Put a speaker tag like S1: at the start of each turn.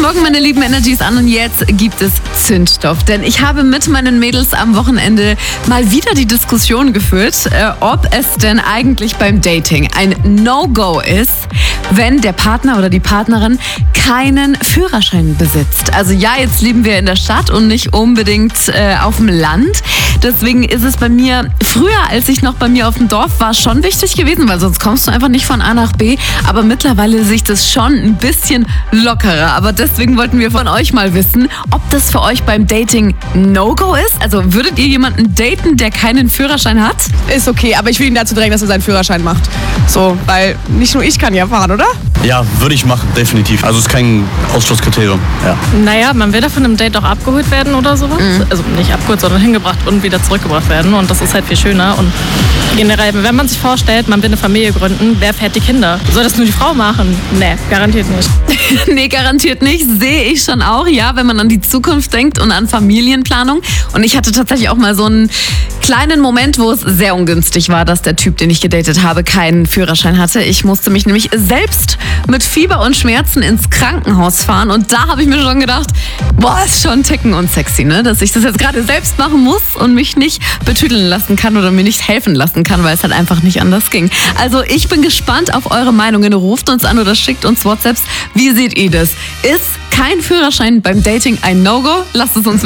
S1: Morgen, meine lieben Energies an, und jetzt gibt es Zündstoff. Denn ich habe mit meinen Mädels am Wochenende mal wieder die Diskussion geführt, ob es denn eigentlich beim Dating ein No-Go ist, wenn der Partner oder die Partnerin keinen Führerschein besitzt. Also ja, jetzt leben wir in der Stadt und nicht unbedingt auf dem Land. Deswegen ist es bei mir, früher als ich noch bei mir auf dem Dorf war, schon wichtig gewesen, weil sonst kommst du einfach nicht von A nach B. Aber mittlerweile sehe ich das schon ein bisschen lockerer. Aber deswegen wollten wir von euch mal wissen, ob das für euch beim Dating No-Go ist. Also würdet ihr jemanden daten, der keinen Führerschein hat?
S2: Ist okay, aber ich will ihn dazu drängen, dass er seinen Führerschein macht. So, weil nicht nur ich kann ja fahren, oder?
S3: Ja, würde ich machen, definitiv. Also es ist kein Ausschlusskriterium. Ja.
S4: Naja, man will da von einem Date auch abgeholt werden oder sowas. Also nicht abgeholt, sondern hingebracht und wieder zurückgebracht werden. Und das ist halt viel schöner. Und generell, wenn man sich vorstellt, man will eine Familie gründen, wer fährt die Kinder? Soll das nur die Frau machen? Nee, garantiert nicht.
S1: Nee, garantiert nicht. Sehe ich schon auch, ja, wenn man an die Zukunft denkt und an Familienplanung. Und ich hatte tatsächlich auch mal so einen kleinen Moment, wo es sehr ungünstig war, dass der Typ, den ich gedatet habe, keinen Führerschein hatte. Ich musste mich nämlich selbst mit Fieber und Schmerzen ins Krankenhaus fahren. Und da habe ich mir schon gedacht, boah, ist schon Ticken unsexy, ne? Dass ich das jetzt gerade selbst machen muss und mich nicht betüdeln lassen kann oder mir nicht helfen lassen kann, weil es halt einfach nicht anders ging. Also ich bin gespannt auf eure Meinungen. Ruft uns an oder schickt uns WhatsApps. Wie seht ihr das? Ist kein Führerschein beim Dating ein No-Go? Lasst es uns